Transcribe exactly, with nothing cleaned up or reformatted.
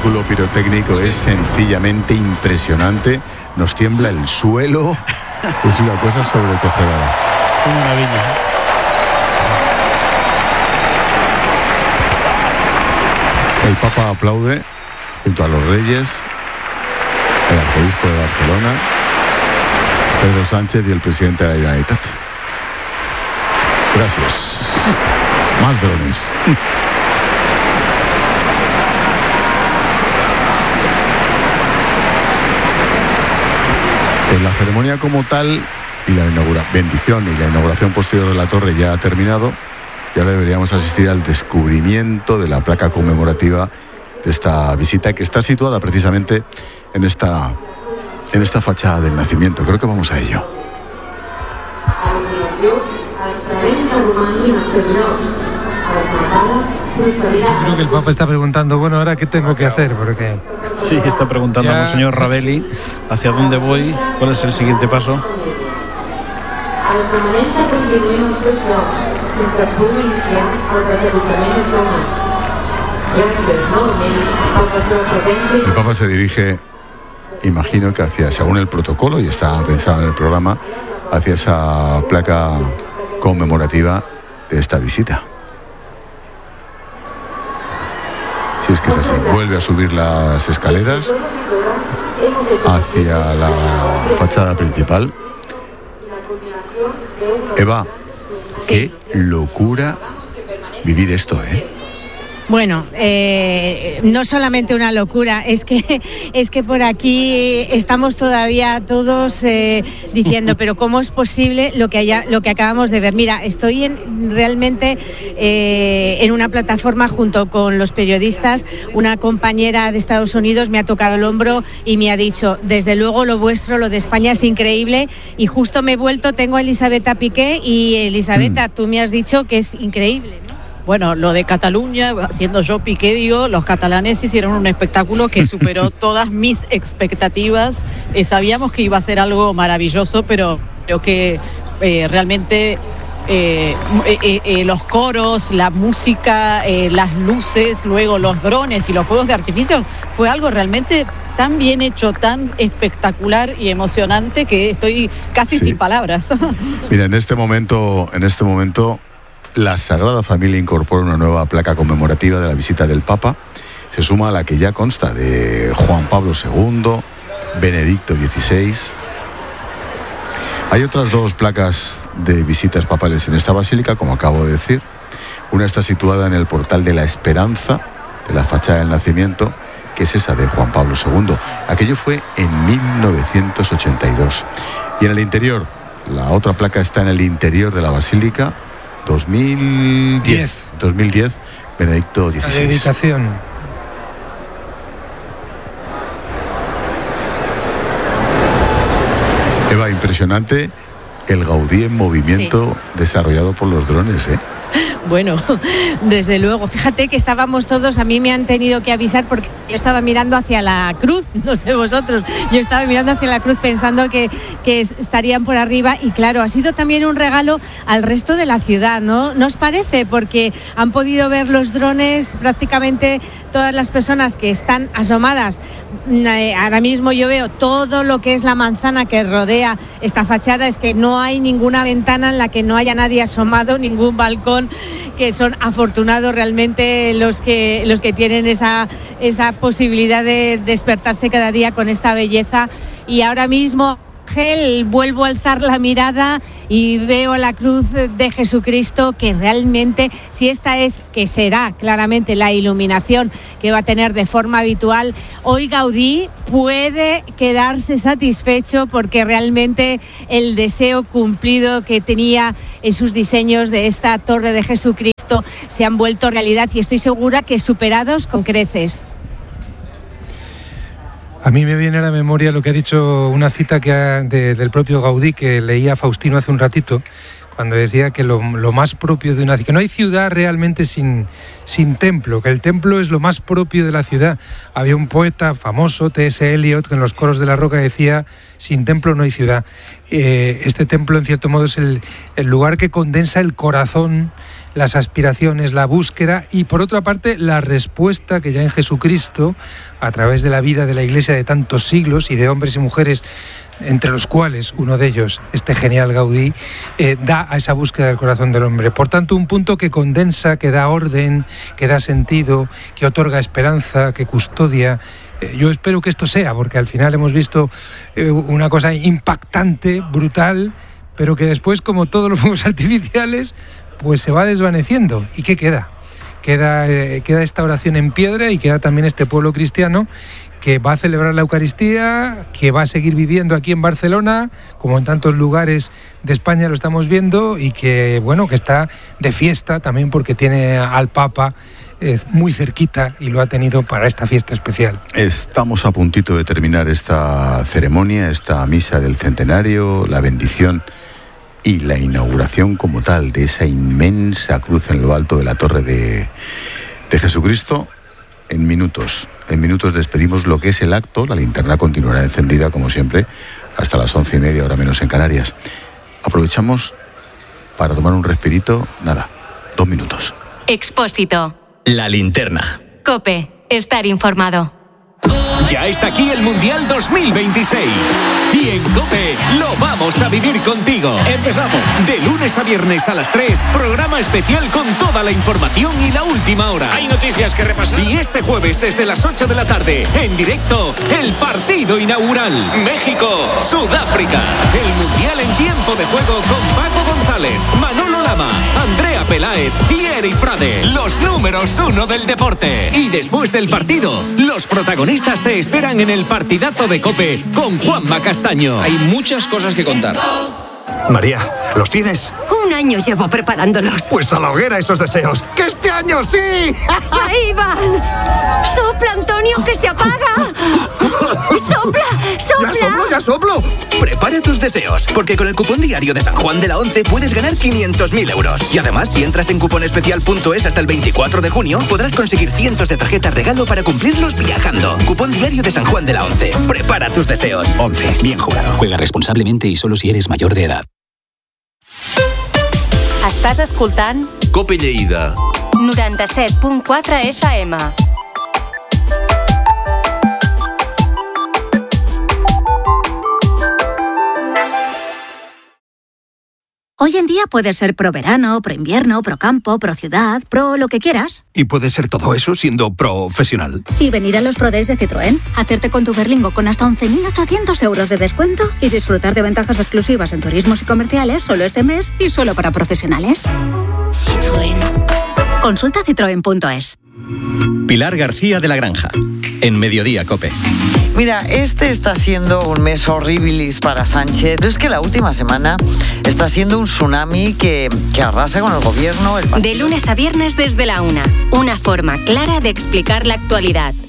espectáculo pirotécnico es sencillamente impresionante. Nos tiembla el suelo. Es una cosa sobrecogedora. Una maravilla. El Papa aplaude junto a los reyes, el arzobispo de Barcelona, Pedro Sánchez y el presidente de la Generalitat. Gracias. Más drones. Pues la ceremonia como tal y la inauguración, bendición y la inauguración posterior de la torre ya ha terminado. Y ahora deberíamos asistir al descubrimiento de la placa conmemorativa de esta visita, que está situada precisamente en esta, en esta fachada del nacimiento. Creo que vamos a ello. Creo que el Papa está preguntando, bueno, ¿ahora qué tengo que hacer? Porque sí, está preguntando ya... al señor Ravelli hacia dónde voy, cuál es el siguiente paso. El Papa se dirige, imagino que hacia, según el protocolo, y está pensado en el programa, hacia esa placa conmemorativa de esta visita. Si es que es así, vuelve a subir las escaleras hacia la fachada principal. Eva, qué locura vivir esto, ¿eh? Bueno, eh, no solamente una locura, es que es que por aquí estamos todavía todos eh, diciendo, pero ¿cómo es posible lo que haya, lo que acabamos de ver? Mira, estoy en, realmente eh, en una plataforma junto con los periodistas. Una compañera de Estados Unidos me ha tocado el hombro y me ha dicho, desde luego lo vuestro, lo de España es increíble, y justo me he vuelto, tengo a Elisabetta Piqué, y Elisabetta, mm. tú me has dicho que es increíble, ¿no? Bueno, lo de Cataluña, siendo yo Piqué, digo, los catalanes hicieron un espectáculo que superó todas mis expectativas. Eh, sabíamos que iba a ser algo maravilloso, pero creo que eh, realmente eh, eh, eh, los coros, la música, eh, las luces, luego los drones y los fuegos de artificio, fue algo realmente tan bien hecho, tan espectacular y emocionante que estoy casi sí. sin palabras. Mira, en este momento, en este momento... la Sagrada Familia incorpora una nueva placa conmemorativa de la visita del Papa. Se suma a la que ya consta de Juan Pablo segundo, Benedicto dieciséis. Hay otras dos placas de visitas papales en esta basílica, como acabo de decir. Una está situada en el Portal de la Esperanza, de la fachada del nacimiento, que es esa de Juan Pablo segundo. Aquello fue en mil novecientos ochenta y dos. Y en el interior, la otra placa está en el interior de la basílica, dos mil diez, dos mil diez, Benedicto dieciséis. La dedicación. Eva, impresionante el Gaudí en movimiento sí. desarrollado por los drones, ¿eh? Bueno, desde luego. Fíjate que estábamos todos, a mí me han tenido que avisar porque yo estaba mirando hacia la cruz, no sé vosotros, yo estaba mirando hacia la cruz pensando que, que estarían por arriba, y claro, ha sido también un regalo al resto de la ciudad, ¿no? ¿No os parece? Porque han podido ver los drones prácticamente todas las personas que están asomadas. Ahora mismo yo veo todo lo que es la manzana que rodea esta fachada, es que no hay ninguna ventana en la que no haya nadie asomado, ningún balcón, que son afortunados realmente los que los que tienen esa, esa posibilidad de despertarse cada día con esta belleza. Y ahora mismo, Ángel, vuelvo a alzar la mirada y veo la cruz de Jesucristo, que realmente, si esta es, que será claramente la iluminación que va a tener de forma habitual, hoy Gaudí puede quedarse satisfecho, porque realmente el deseo cumplido que tenía en sus diseños de esta torre de Jesucristo se han vuelto realidad, y estoy segura que superados con creces. A mí me viene a la memoria lo que ha dicho una cita que ha, de, del propio Gaudí, que leía Faustino hace un ratito, cuando decía que lo, lo más propio de una ciudad, que no hay ciudad realmente sin, sin templo, que el templo es lo más propio de la ciudad. Había un poeta famoso, T S Eliot, que en los coros de la Roca decía: sin templo no hay ciudad. Eh, este templo, en cierto modo, es el, el lugar que condensa el corazón, las aspiraciones, la búsqueda y por otra parte la respuesta que ya en Jesucristo, a través de la vida de la Iglesia de tantos siglos y de hombres y mujeres, entre los cuales uno de ellos, este genial Gaudí, eh, da a esa búsqueda del corazón del hombre. Por tanto, un punto que condensa, que da orden, que da sentido, que otorga esperanza, que custodia. Eh, yo espero que esto sea, porque al final hemos visto eh, una cosa impactante, brutal, pero que después, como todos los fuegos artificiales, pues se va desvaneciendo. ¿Y qué queda? Queda, eh, queda esta oración en piedra y queda también este pueblo cristiano que va a celebrar la Eucaristía, que va a seguir viviendo aquí en Barcelona, como en tantos lugares de España lo estamos viendo, y que, bueno, que está de fiesta también porque tiene al Papa eh, muy cerquita y lo ha tenido para esta fiesta especial. Estamos a puntito de terminar esta ceremonia, esta misa del centenario, la bendición y la inauguración como tal de esa inmensa cruz en lo alto de la Torre de, de Jesucristo. En minutos, en minutos despedimos lo que es el acto. La linterna continuará encendida, como siempre, hasta las once y media, hora menos en Canarias. Aprovechamos para tomar un respirito, nada, dos minutos. Expósito. La linterna. COPE. Estar informado. Ya está aquí el Mundial dos mil veintiséis. Y en COPE lo vamos a vivir contigo. Empezamos. De lunes a viernes a las tres, programa especial con toda la información y la última hora. Hay noticias que repasar. Y este jueves desde las ocho de la tarde, en directo, el partido inaugural. México, Sudáfrica. El Mundial en tiempo de juego con Paco González, Manolo Lama, Andrea Peláez y Eric Frade. Los números uno del deporte. Y después del partido, los protagonistas te esperan en el partidazo de COPE con Juanma Castaño. Hay muchas cosas que contar. María, ¿los tienes? Un año llevo preparándolos. Pues a la hoguera esos deseos. ¡Que este año sí! ¡Ahí van! ¡Sopla, Antonio, que se apaga! ¡Sopla, sopla! ¡Ya soplo, ya soplo! Prepara tus deseos, porque con el cupón diario de San Juan de la Once puedes ganar quinientos mil euros. Y además, si entras en cuponespecial punto es hasta el veinticuatro de junio, podrás conseguir cientos de tarjetas regalo para cumplirlos viajando. Cupón diario de San Juan de la Once. Prepara tus deseos. Once. Bien jugado. Juega responsablemente y solo si eres mayor de edad. Estàs escoltant COPE Lleida noranta-set punt quatre F M. Hoy en día puedes ser pro verano, pro invierno, pro campo, pro ciudad, pro lo que quieras. Y puedes ser todo eso siendo profesional. Y venir a los Pro Days de Citroën, hacerte con tu Berlingo con hasta once mil ochocientos euros de descuento y disfrutar de ventajas exclusivas en turismos y comerciales solo este mes y solo para profesionales. Citroën. Consulta citroen punto es. Pilar García de la Granja, en Mediodía COPE. Mira, este está siendo un mes horribilis para Sánchez, pero es que la última semana está siendo un tsunami que, que arrasa con el gobierno. El de lunes a viernes desde la una, una forma clara de explicar la actualidad.